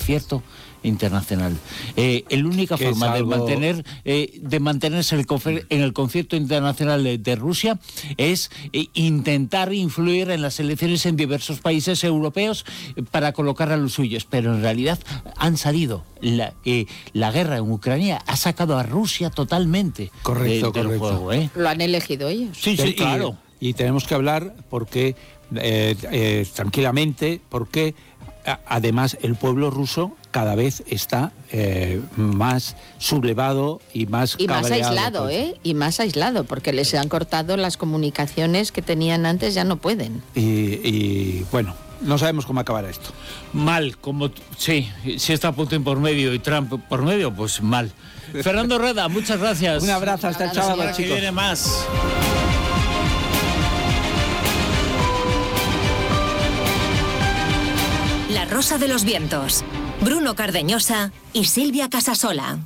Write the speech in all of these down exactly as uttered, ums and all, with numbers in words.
concierto internacional. Eh, la única forma algo... de mantener eh, de mantenerse el confer- en el concierto internacional de, de Rusia es eh, intentar influir en las elecciones en diversos países europeos para colocar a los suyos, pero en realidad han salido. La, eh, la guerra en Ucrania ha sacado a Rusia totalmente correcto, de, del correcto. juego. ¿eh? Lo han elegido ellos. Sí, sí, y, claro. Y tenemos que hablar porque eh, eh, tranquilamente, porque a, además el pueblo ruso cada vez está eh, más sublevado y más y más aislado, pues. ¿eh? Y más aislado, porque les han cortado las comunicaciones que tenían antes, ya no pueden. Y, y bueno, no sabemos cómo acabará esto. Mal, como sí, si está Putin por medio y Trump por medio, pues mal. Fernando Rueda, muchas gracias. Un abrazo, hasta el sábado, chicos. Que viene más. La Rosa de los Vientos, Bruno Cardeñosa y Silvia Casasola.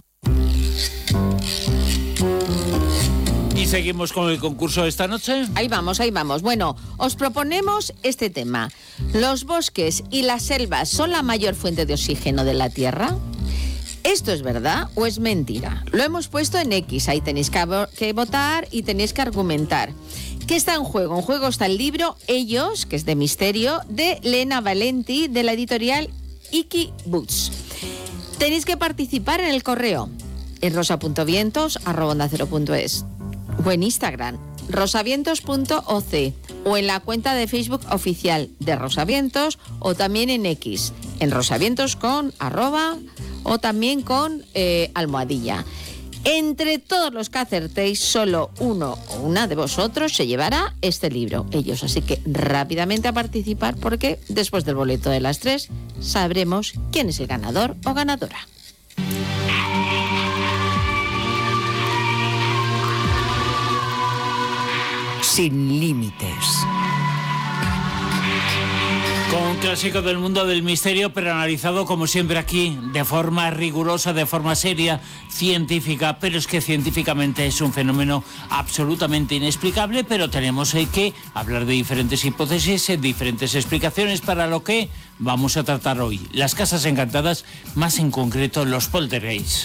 Y seguimos con el concurso de esta noche. Ahí vamos, ahí vamos. Bueno, os proponemos este tema. ¿Los bosques y las selvas son la mayor fuente de oxígeno de la Tierra? ¿Esto es verdad o es mentira? Lo hemos puesto en X, ahí tenéis que, que votar y tenéis que argumentar. ¿Qué está en juego? En juego está el libro Ellos, que es de misterio, de Lena Valenti, de la editorial Iki Books. Tenéis que participar en el correo en rosa.vientos arroba onda cero punto es o en Instagram rosavientos punto o c o en la cuenta de Facebook oficial de Rosavientos o también en X, en rosavientos con arroba o también con eh, almohadilla. Entre todos los que acertéis, solo uno o una de vosotros se llevará este libro, Ellos. Así que rápidamente a participar, porque después del boleto de las tres sabremos quién es el ganador o ganadora. Sin límites. Con un clásico del mundo del misterio, pero analizado como siempre aquí, de forma rigurosa, de forma seria, científica, pero es que científicamente es un fenómeno absolutamente inexplicable, pero tenemos eh, que hablar de diferentes hipótesis, eh, diferentes explicaciones para lo que vamos a tratar hoy. Las casas encantadas, más en concreto los poltergeists.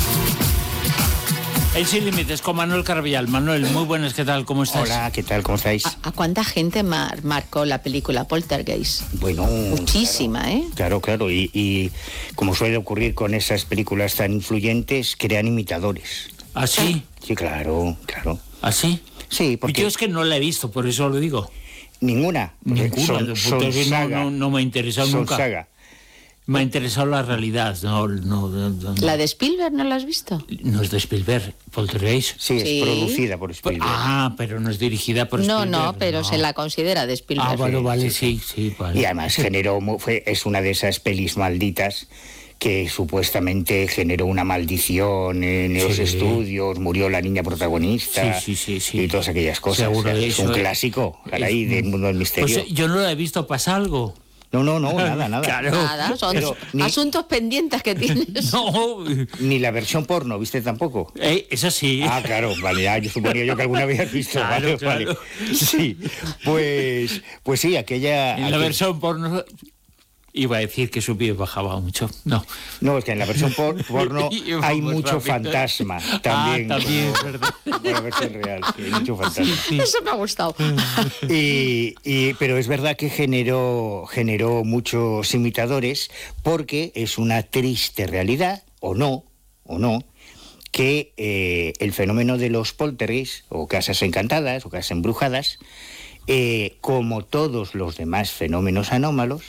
El Sin Límites con Manuel Carvallal. Manuel, muy buenas, ¿qué tal? ¿Cómo estás? Hola, ¿qué tal? ¿Cómo estáis? ¿A, a cuánta gente mar, marcó la película Poltergeist? Bueno, muchísima, claro, ¿eh? Claro, claro, y, y como suele ocurrir con esas películas tan influyentes, crean imitadores. ¿Ah, sí? Sí, claro, claro. ¿Ah, sí? Sí, porque... Yo es que no la he visto, por eso lo digo. Ninguna. Ninguna. Son, son saga. No, no, no me ha interesado son nunca. Saga. Me ha interesado la realidad. No, no, no, no. ¿La de Spielberg no la has visto? No es de Spielberg, Poltergeist. Sí, es Sí. producida por Spielberg. Ah, pero no es dirigida por No, Spielberg. no, pero no. se la considera de Spielberg. Ah, bueno, Sí, vale, sí, sí, sí, vale. Y además generó, mu- fue, es una de esas pelis malditas que supuestamente generó una maldición en los Sí. estudios, murió la niña protagonista Sí, sí, sí, sí. y todas aquellas cosas. Seguro O sea, de es eso. un clásico, caray, del mundo del misterio. Pues eh, yo no la he visto, ¿pasa algo? No, no, no, nada, nada. Claro. Nada, son Pero ni- asuntos pendientes que tienes. No, Ni la versión porno, ¿viste tampoco? eh, eso sí. Ah, claro, vale, ah, yo suponía yo que alguna vez habías visto, Claro, vale, claro. vale. Sí, pues, pues sí, aquella... En la aquel- versión porno iba a decir que su pie bajaba mucho. No. No, es que en la versión por- porno Y vamos hay mucho rápido. fantasma también. Ah, también, como- es verdad. como la versión real, sí, hay mucho fantasma. Eso me ha gustado. Y, y- pero es verdad que generó, generó muchos imitadores porque es una triste realidad, o no, o no, que eh, el fenómeno de los poltergeists, o casas encantadas, o casas embrujadas, eh, como todos los demás fenómenos anómalos,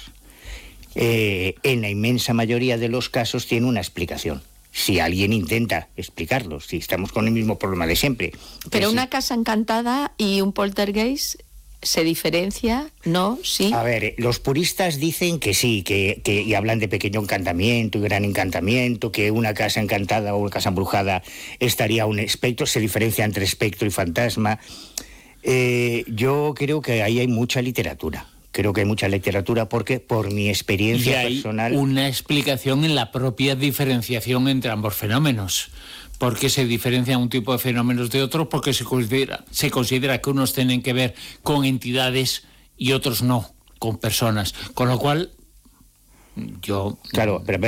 eh, en la inmensa mayoría de los casos tiene una explicación. Si alguien intenta explicarlo, si estamos con el mismo problema de siempre. Pero sí. una casa encantada y un poltergeist se diferencia, ¿no? Sí. A ver, eh, los puristas dicen que sí, que, que y hablan de pequeño encantamiento y gran encantamiento, que una casa encantada o una casa embrujada estaría un espectro, se diferencia entre espectro y fantasma. Eh, yo creo que ahí hay mucha literatura. Creo que hay mucha literatura porque, por mi Y experiencia hay personal... una explicación en la propia diferenciación entre ambos fenómenos. ¿Por qué se diferencia un tipo de fenómenos de otros? Porque se considera, se considera que unos tienen que ver con entidades y otros no, con personas. Con lo cual, yo... Claro, pero